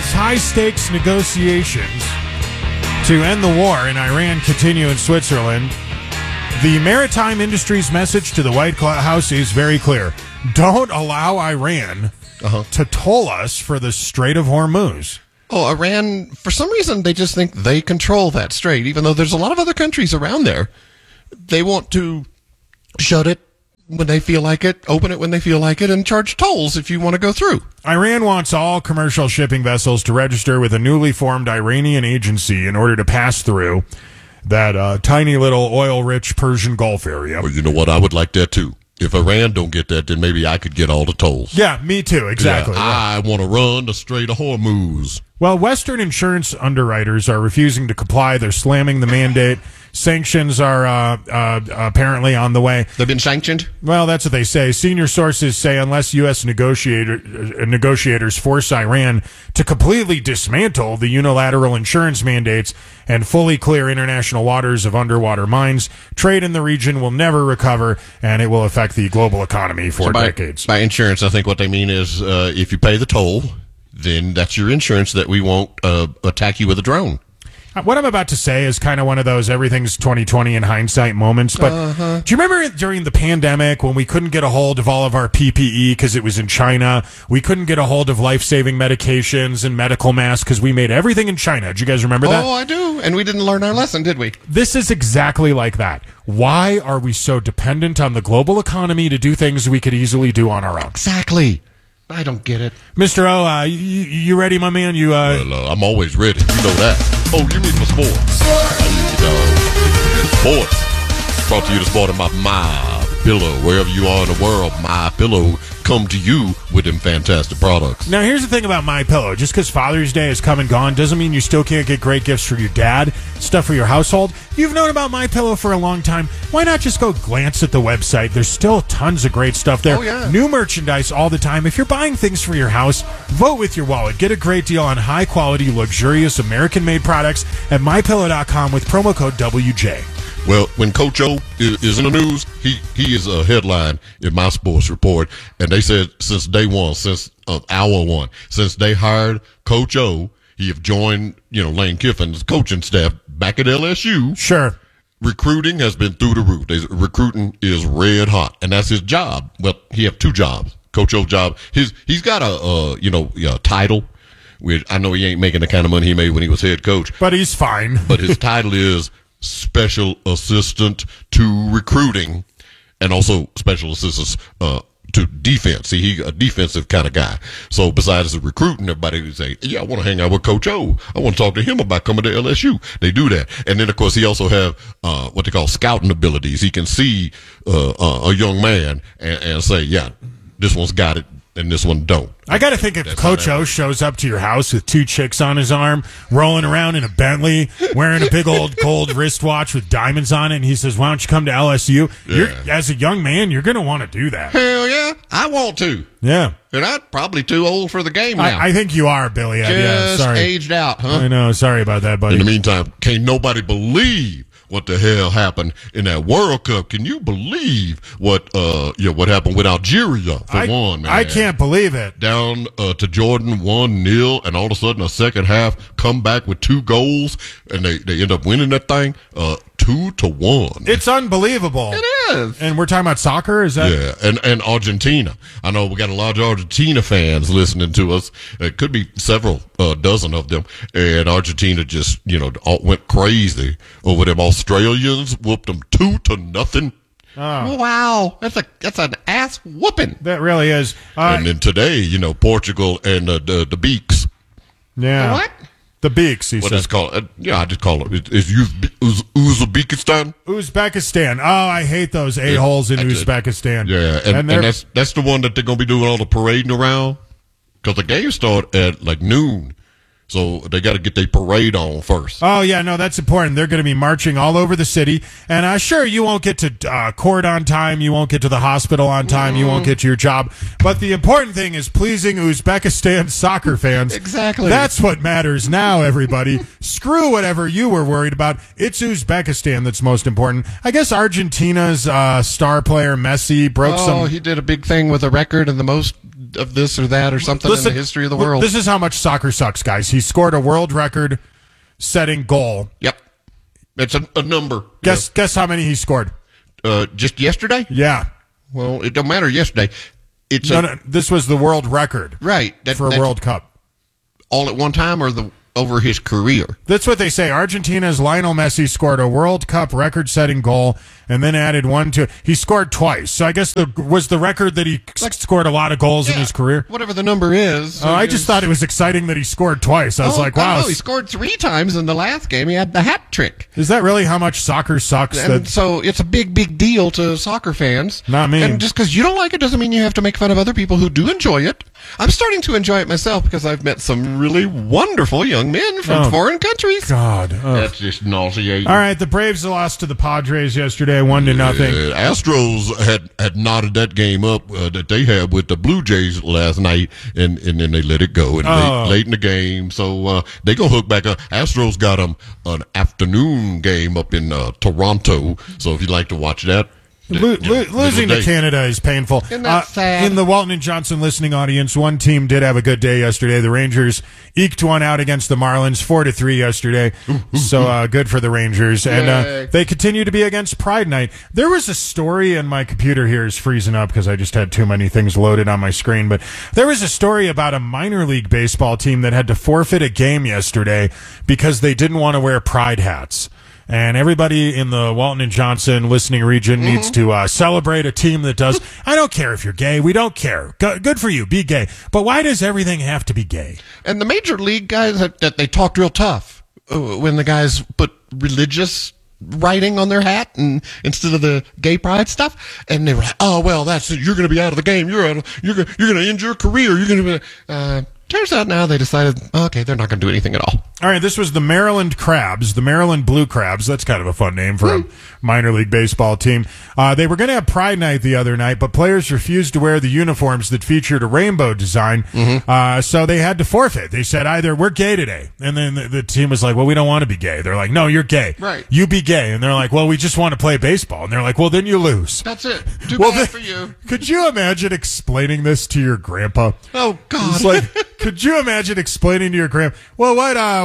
as high-stakes negotiations to end the war in Iran continue in Switzerland, the maritime industry's message to the White House is very clear. Don't allow Iran to toll us for the Strait of Hormuz. Oh, Iran, for some reason, they just think they control that strait, even though there's a lot of other countries around there. They want to shut it when they feel like it, open it when they feel like it, and charge tolls if you want to go through. Iran wants all commercial shipping vessels to register with a newly formed Iranian agency in order to pass through that tiny little oil-rich Persian Gulf area. Well, you know what? I would like that, too. If Iran don't get that, then maybe I could get all the tolls. Yeah, me too. Exactly. Yeah, I want to run the Strait of Hormuz. Well, Western insurance underwriters are refusing to comply. They're slamming the mandate. Sanctions are apparently on the way. They've been sanctioned? Well, that's what they say. Senior sources say unless U.S. negotiators force Iran to completely dismantle the unilateral insurance mandates and fully clear international waters of underwater mines, trade in the region will never recover, and it will affect the global economy for decades. By insurance, I think what they mean is if you pay the toll, then that's your insurance that we won't attack you with a drone. What I'm about to say is kind of one of those everything's 2020 in hindsight moments. But do you remember during the pandemic when we couldn't get a hold of all of our PPE because it was in China? We couldn't get a hold of life-saving medications and medical masks because we made everything in China. Do you guys remember that? Oh, I do. And we didn't learn our lesson, did we? This is exactly like that. Why are we so dependent on the global economy to do things we could easily do on our own? Exactly. I don't get it. Mr. O, you ready, my man? Well, I'm always ready. You know that. Oh, you mean for sports? Sports. Brought to you this morning by My Pillow. Wherever you are in the world, My Pillow come to you with them fantastic products. Now, here's the thing about My Pillow. Just because Father's Day has come and gone doesn't mean you still can't get great gifts for your dad, stuff for your household. You've known about My Pillow for a long time. Why not just go glance at the website? There's still tons of great stuff there. Oh, yeah. New merchandise all the time. If you're buying things for your house, vote with your wallet. Get a great deal on high-quality, luxurious, American-made products at MyPillow.com with promo code WJ. Well, when Coach O is in the news, he is a headline in my sports report. And they said since day one, since hour one, since they hired Coach O, he have joined, Lane Kiffin's coaching staff back at LSU. Sure. Recruiting has been through the roof. Recruiting is red hot, and that's his job. Well, he have two jobs. Coach O's job. He's got a title. Which I know he ain't making the kind of money he made when he was head coach. But he's fine. But his title is Special Assistant to Recruiting, and also Special Assistant to Defense. See, he's a defensive kind of guy. So besides the recruiting, everybody would say, yeah, I want to hang out with Coach O. I want to talk to him about coming to LSU. They do that. And then, of course, he also have what they call scouting abilities. He can see a young man and say, yeah, this one's got it, and this one don't. I got to think if Coach O shows up to your house with two chicks on his arm, rolling around in a Bentley, wearing a big old gold wristwatch with diamonds on it, and he says, why don't you come to LSU? Yeah. As a young man, you're going to want to do that. Hell yeah, I want to. Yeah. And I'm probably too old for the game now. I think you are, Billy. Just sorry. aged out, huh? I know. Sorry about that, buddy. In the meantime, can't nobody believe what the hell happened in that World Cup. Can you believe what happened with Algeria for one, man? I can't believe it. Down to Jordan 1-0, and all of a sudden a second half come back with 2 goals, and they end up winning that thing 2-1. It's unbelievable. It is. And we're talking about soccer? Is that? Yeah, and Argentina. I know we got a lot of Argentina fans listening to us. It could be several dozen of them. And Argentina just, went crazy over them. Australians whooped them 2-0. Oh. Wow, that's an ass whooping. That really is. And then today, Portugal and the Beaks. Yeah. What? The Beaks, he What said. is it called? I just call it. Is Uzbekistan? Uzbekistan. Oh, I hate those a-holes in Uzbekistan. Yeah, and that's the one that they're going to be doing all the parading around. Because the games start at like noon. So they got to get their parade on first. Oh, yeah, no, that's important. They're going to be marching all over the city. And sure, you won't get to court on time. You won't get to the hospital on time. You won't get to your job. But the important thing is pleasing Uzbekistan soccer fans. Exactly. That's what matters now, everybody. Screw whatever you were worried about. It's Uzbekistan that's most important. I guess Argentina's star player, Messi, broke some... Oh, he did a big thing with a record and the most of this or that or something in the history of the world. This is how much soccer sucks, guys. He scored a world record-setting goal. Yep. It's a number. Guess how many he scored? Just yesterday? Yeah. Well, it don't matter yesterday. No, this was the world record. Right. For a World Cup. All at one time or over his career? That's what they say. Argentina's Lionel Messi scored a World Cup record-setting goal and then added one to. He scored twice. So I guess was the record that he scored a lot of goals in his career. Whatever the number is. I just thought it was exciting that he scored twice. I was like, wow. He scored 3 times in the last game. He had the hat trick. Is that really how much soccer sucks? And so it's a big, big deal to soccer fans. Not me. And just because you don't like it doesn't mean you have to make fun of other people who do enjoy it. I'm starting to enjoy it myself because I've met some really wonderful young men from foreign countries. God. That's just nauseating. All right, the Braves lost to the Padres yesterday, 1-0. Astros had knotted that game up that they had with the Blue Jays last night, and then they let it go late in the game. So they gonna hook back up. Astros got them an afternoon game up in Toronto. So if you'd like to watch that. Losing to Canada is painful. Isn't that sad? In the Walton and Johnson listening audience, one team did have a good day yesterday. The Rangers eked one out against the Marlins 4-3 yesterday. So good for the Rangers. And they continue to be against Pride Night. There was a story, and my computer here is freezing up because I just had too many things loaded on my screen. But there was a story about a minor league baseball team that had to forfeit a game yesterday because they didn't want to wear Pride hats. And everybody in the Walton and Johnson listening region needs to celebrate a team that does. I don't care if you're gay. We don't care. Good for you. Be gay. But why does everything have to be gay? And the major league guys, that they talked real tough when the guys put religious writing on their hat and instead of the gay pride stuff. And they were like, oh, well, you're going to be out of the game. You're going to end your career. You're going to be... Turns out now they decided, okay, they're not going to do anything at all. All right, this was the Maryland Crabs, the Maryland Blue Crabs. That's kind of a fun name for a minor league baseball team. They were going to have Pride Night the other night, but players refused to wear the uniforms that featured a rainbow design, so they had to forfeit. They said either we're gay today, and then the team was like, well, we don't want to be gay. They're like, no, you're gay. Right. You be gay. And they're like, well, we just want to play baseball. And they're like, well, then you lose. That's it. Too bad for you. Could you imagine explaining this to your grandpa? Oh, God. It's like... Could you imagine explaining to your grandma, well,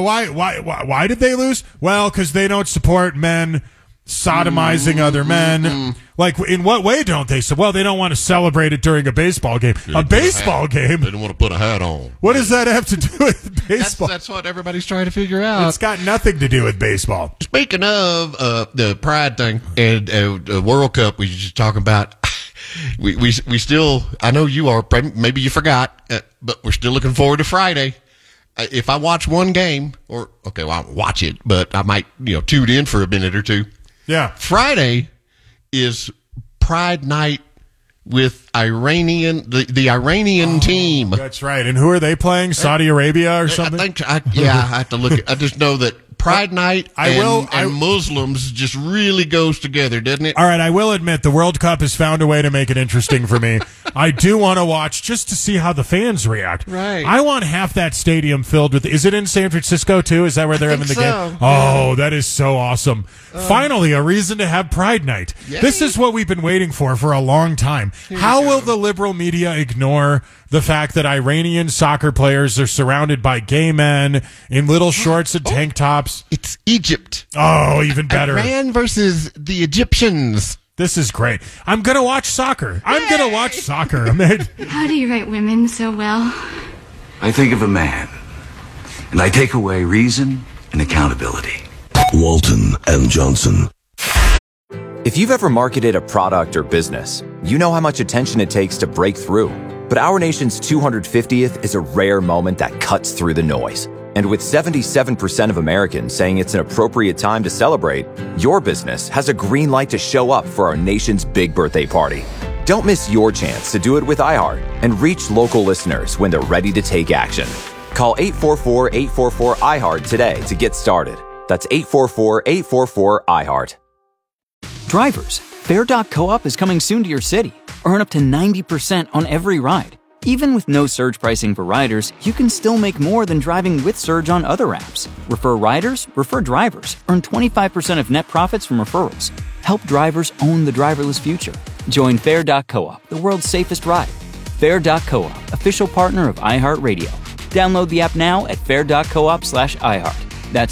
why did they lose? Well, because they don't support men sodomizing other men. Like, in what way don't they? So, well, they don't want to celebrate it during a baseball game. A baseball game? They don't want to put a hat on. What does that have to do with baseball? That's what everybody's trying to figure out. It's got nothing to do with baseball. Speaking of the Pride thing and the World Cup we were just talking about, we still, I know you are, maybe you forgot, but we're still looking forward to Friday. If I watch one game, I won't watch it, but I might, tune in for a minute or two. Yeah. Friday is Pride Night with the Iranian team. That's right. And who are they playing? Saudi Arabia or something? I have to look. I just know that Pride Night and Muslims just really goes together, doesn't it? All right, I will admit the World Cup has found a way to make it interesting for me. I do want to watch just to see how the fans react. Right. I want half that stadium filled with... Is it in San Francisco, too? Is that where they're having the game? Oh, that is so awesome. Finally, a reason to have Pride Night. Yay. This is what we've been waiting for a long time. How will the liberal media ignore the fact that Iranian soccer players are surrounded by gay men in little shorts and tank tops? It's Egypt. Oh, even better. Iran versus the Egyptians. This is great. I'm going to watch soccer. I'm going to watch soccer. How do you write women so well? I think of a man, and I take away reason and accountability. Walton and Johnson. If you've ever marketed a product or business, you know how much attention it takes to break through. But our nation's 250th is a rare moment that cuts through the noise. And with 77% of Americans saying it's an appropriate time to celebrate, your business has a green light to show up for our nation's big birthday party. Don't miss your chance to do it with iHeart and reach local listeners when they're ready to take action. Call 844-844-iHeart today to get started. That's 844-844-iHeart. Drivers, Fair.coop is coming soon to your city. Earn up to 90% on every ride. Even with no surge pricing for riders, you can still make more than driving with Surge on other apps. Refer riders, refer drivers. Earn 25% of net profits from referrals. Help drivers own the driverless future. Join Fair.coop, the world's safest ride. Fair.coop, official partner of iHeartRadio. Download the app now at fair.coop/iHeart. That's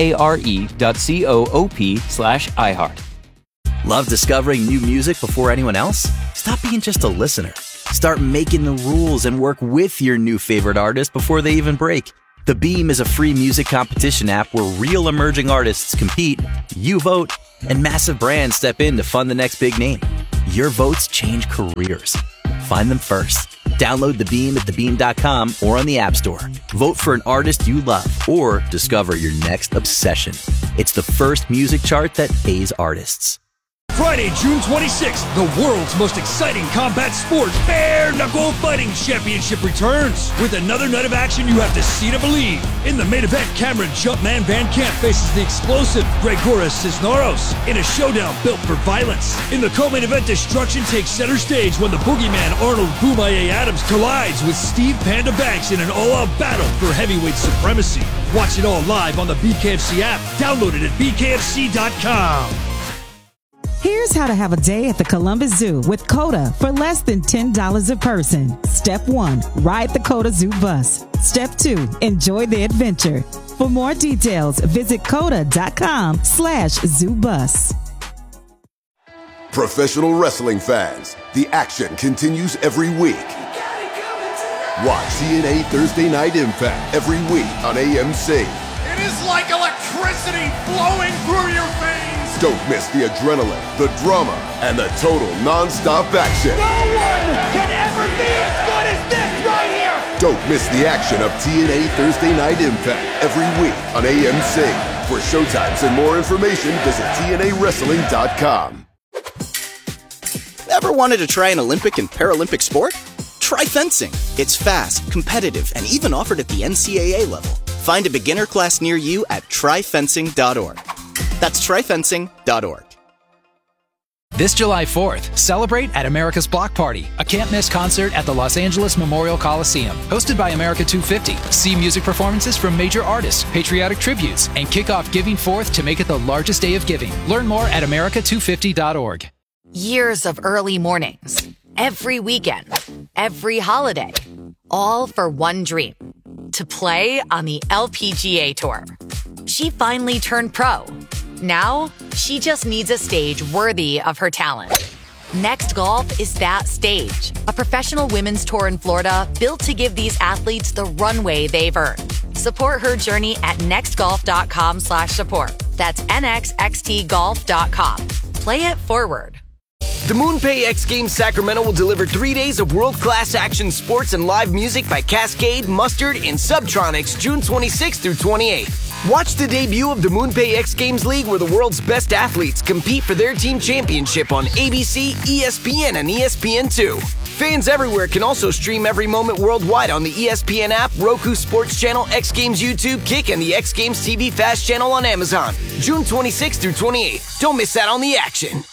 FARE.coop/iHeart. Love discovering new music before anyone else? Stop being just a listener. Start making the rules and work with your new favorite artist before they even break. The Beam is a free music competition app where real emerging artists compete, you vote, and massive brands step in to fund the next big name. Your votes change careers. Find them first. Download The Beam at thebeam.com or on the App Store. Vote for an artist you love or discover your next obsession. It's the first music chart that pays artists. Friday, June 26th, the world's most exciting combat sport, Bare Knuckle Fighting Championship returns. With another night of action you have to see to believe. In the main event, Cameron Jumpman Van Camp faces the explosive Gregoras Cisneros in a showdown built for violence. In the co-main event, destruction takes center stage when the boogeyman Arnold Boomaye Adams collides with Steve Panda Banks in an all-out battle for heavyweight supremacy. Watch it all live on the BKFC app. Download it at bkfc.com. Here's how to have a day at the Columbus Zoo with COTA for less than $10 a person. Step 1, ride the COTA Zoo bus. Step 2, enjoy the adventure. For more details, visit COTA.com/zoobus. Professional wrestling fans, the action continues every week. Watch TNA Thursday Night Impact every week on AMC. It is like electricity flowing through your veins. Don't miss the adrenaline, the drama, and the total non-stop action. No one can ever be as good as this right here. Don't miss the action of TNA Thursday Night Impact every week on AMC. For showtimes and more information, visit TNAWrestling.com. Ever wanted to try an Olympic and Paralympic sport? Try fencing. It's fast, competitive, and even offered at the NCAA level. Find a beginner class near you at tryfencing.org. That's tryfencing.org. This July 4th, celebrate at America's Block Party, a can't-miss concert at the Los Angeles Memorial Coliseum. Hosted by America 250, see music performances from major artists, patriotic tributes, and kick off Giving Forth to make it the largest day of giving. Learn more at america250.org. Years of early mornings, every weekend, every holiday, all for one dream, to play on the LPGA Tour. She finally turned pro. Now, she just needs a stage worthy of her talent. Next Golf is that stage. A professional women's tour in Florida built to give these athletes the runway they've earned. Support her journey at nextgolf.com/support. That's nxxtgolf.com. Play it forward. The MoonPay X Games Sacramento will deliver 3 days of world-class action sports and live music by Cascade, Mustard, and Subtronics June 26th through 28th. Watch the debut of the MoonPay X Games League where the world's best athletes compete for their team championship on ABC, ESPN, and ESPN2. Fans everywhere can also stream every moment worldwide on the ESPN app, Roku Sports Channel, X Games YouTube, Kick, and the X Games TV Fast Channel on Amazon. June 26th through 28th. Don't miss out on the action.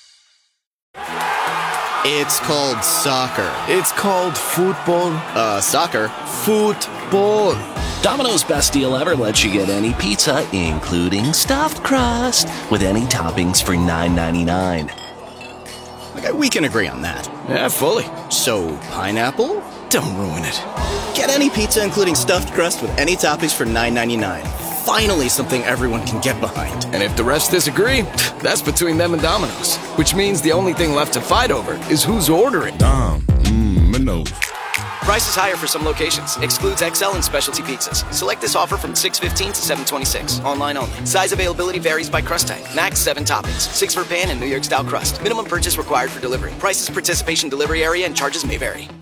It's called soccer. It's called football. Soccer. Football. Domino's best deal ever lets you get any pizza, including stuffed crust, with any toppings for $9.99. Okay, we can agree on that. Yeah, fully. So, pineapple? Don't ruin it. Get any pizza, including stuffed crust, with any toppings for $9.99. Finally, something everyone can get behind. And if the rest disagree, that's between them and Domino's. Which means the only thing left to fight over is who's ordering. Domino's. Price is higher for some locations. Excludes XL and specialty pizzas. Select this offer from 6/15 to 7/26. Online only. Size availability varies by crust type. Max 7 toppings. 6 for pan and New York style crust. Minimum purchase required for delivery. Prices, participation, delivery area, and charges may vary.